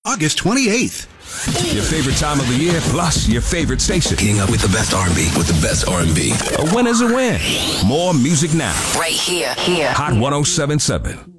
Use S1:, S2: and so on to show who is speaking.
S1: August 28th.
S2: Your favorite time of the year, plus your favorite station.
S3: Getting up with the best R&B, with the best R&B.
S2: A win is a win. More music now.
S4: Right here.
S2: Hot 107.7.